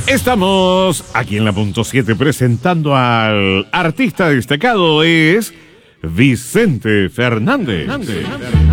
Estamos aquí en la punto 7 presentando al artista destacado es Vicente Fernández.